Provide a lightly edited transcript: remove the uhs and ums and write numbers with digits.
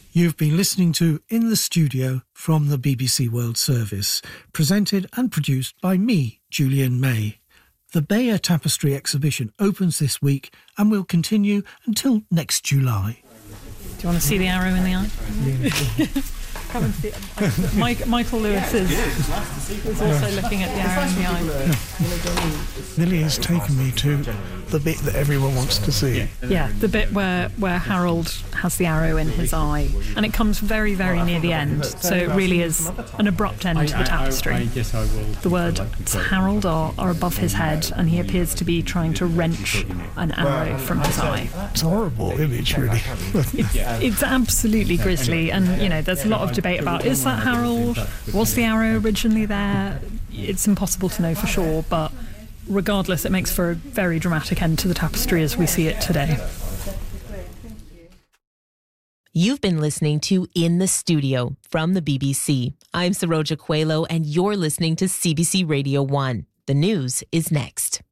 You've been listening to In the Studio from the BBC World Service, presented and produced by me, Julian May. The Beyer Tapestry exhibition opens this week and will continue until next July. Do you want to see the arrow in the eye? Come and see it. Michael Lewis is also looking at the arrow in the eye. Lily has taken me to the bit that everyone wants to see. Yeah, the bit where Harold has the arrow in his eye. And it comes very, very near the end, so it really is an abrupt end to the tapestry. The words Harold are above his head, and he appears to be trying to wrench an arrow from his eye. It's a horrible image, really. It's absolutely grisly, and, you know, there's a lot of debate about, is that Harold? Was the arrow originally there? It's impossible to know for sure, but regardless, it makes for a very dramatic end to the tapestry as we see it today. You've been listening to In the Studio from the BBC. I'm Saroja Coelho, and you're listening to CBC Radio 1. The news is next.